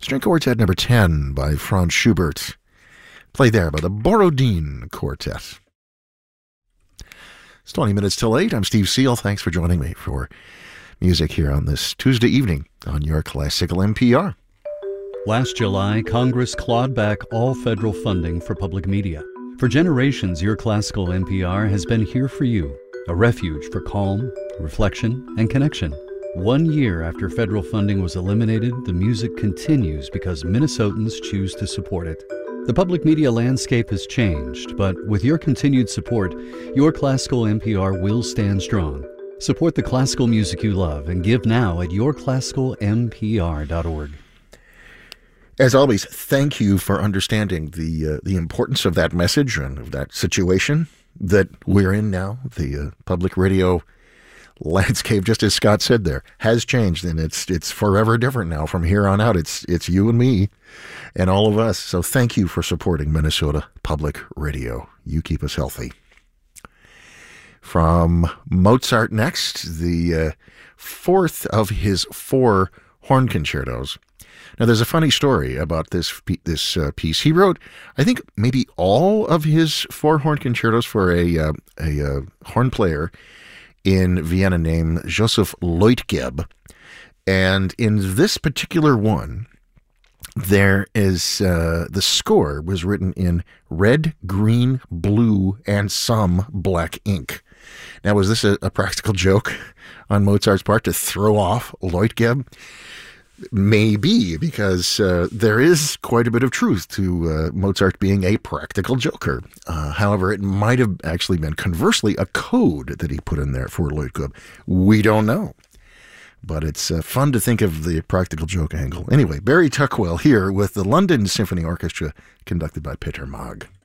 String Quartet number 10 by Franz Schubert. Played there by the Borodin Quartet. It's 20 minutes till 8. I'm Steve Seal. Thanks for joining me for music here on this Tuesday evening on your classical NPR. Last July, Congress clawed back all federal funding for public media. For generations, your classical NPR has been here for you, a refuge for calm, reflection, and connection. 1 year after federal funding was eliminated, the music continues because Minnesotans choose to support it. The public media landscape has changed, but with your continued support, your classical NPR will stand strong. Support the classical music you love and give now at yourclassicalnpr.org. As always, thank you for understanding the importance of that message and of that situation that we're in now. The public radio landscape, just as Scott said there, has changed, and it's forever different now. From here on out, it's you and me and all of us. So thank you for supporting Minnesota Public Radio. You keep us healthy. From Mozart next, the fourth of his 4 horn concertos. Now, there's a funny story about this piece. He wrote, I think, maybe all of his 4 horn concertos for a horn player in Vienna named Joseph Leutgeb. And in this particular one, there is the score was written in red, green, blue, and some black ink. Now, was this a practical joke on Mozart's part to throw off Leutgeb? Maybe, because there is quite a bit of truth to Mozart being a practical joker. However, it might have actually been, conversely, a code that he put in there for Leutgeb. We don't know. But it's fun to think of the practical joke angle. Anyway, Barry Tuckwell here with the London Symphony Orchestra, conducted by Peter Maag.